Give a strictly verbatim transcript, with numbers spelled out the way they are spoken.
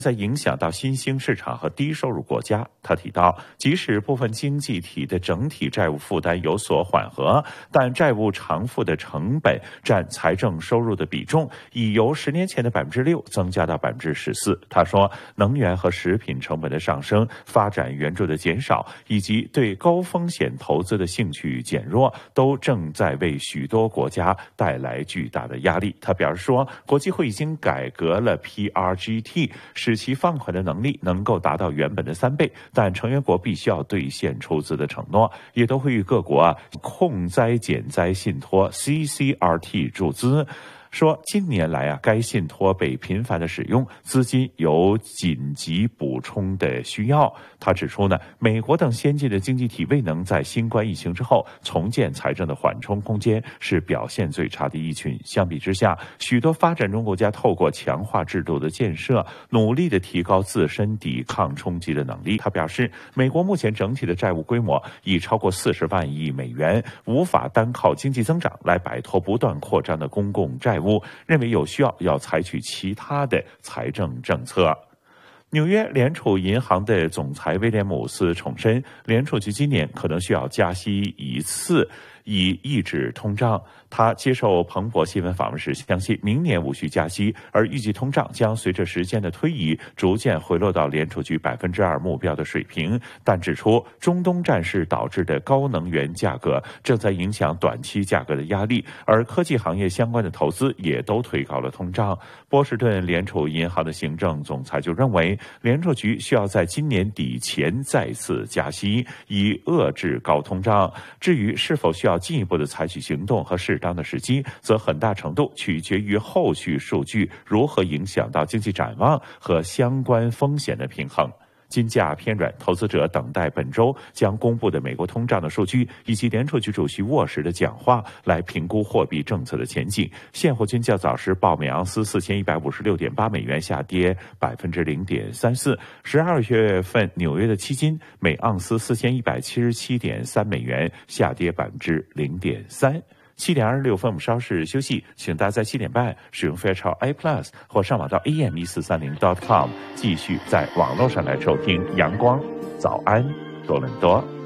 在影响到新兴市场和低收入国家。他提到，即使部分经济体的整体债务负担有所缓和，但债务偿付的成本占财政收入的比重已由十年前的百分之六增加到百分之十四。他说，能源和食品成本的上升、发展援助的减少以及对高风险投资的兴趣减弱，都正在为许多国家带来巨大的压力。他表示说，国际会已经改革了 P R G T， 使其放款的能力能够达到原本的三倍，但成员国必须要兑现出资的承诺，也都会与各国啊控灾减灾信托 C C R T 注资。说近年来啊，该信托被频繁的使用，资金有紧急补充的需要。他指出呢，美国等先进的经济体未能在新冠疫情之后重建财政的缓冲空间，是表现最差的一群。相比之下，许多发展中国家透过强化制度的建设，努力的提高自身抵抗冲击的能力。他表示，美国目前整体的债务规模已超过四十万亿美元，无法单靠经济增长来摆脱不断扩张的公共债务。认为有需要要采取其他的财政政策。纽约联储银行的总裁威廉姆斯重申，联储局今年可能需要加息一次，以抑制通胀。他接受彭博新闻访问时相信，明年无需加息，而预计通胀将随着时间的推移逐渐回落到联储局百分之二目标的水平。但指出，中东战事导致的高能源价格正在影响短期价格的压力，而科技行业相关的投资也都推高了通胀。波士顿联储银行的行政总裁就认为，联储局需要在今年底前再次加息，以遏制高通胀。至于是否需要进一步的采取行动和适当的时机，则很大程度取决于后续数据如何影响到经济展望和相关风险的平衡。金价偏软，投资者等待本周将公布的美国通胀的数据以及联储局主席沃什的讲话来评估货币政策的前景。现货均较早时报每盎司四千一百五十六点八美元，下跌百分之零点三四。十二月份纽约的期金每盎司四千一百七十七点三美元，下跌百分之零点三。七点二十六分，我们稍事休息，请大家在七点半使用 Fairchild A Plus 或上网到 A M 一四三零 .com 继续在网络上来收听阳光早安多伦多。